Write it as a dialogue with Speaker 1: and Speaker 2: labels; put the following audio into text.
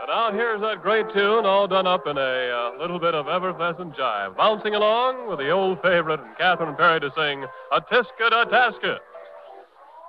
Speaker 1: Now here's that great tune all done up in a little bit of effervescent jive. Bouncing along with the old favorite and Catherine Perry to sing, A Tisket, a Tasket.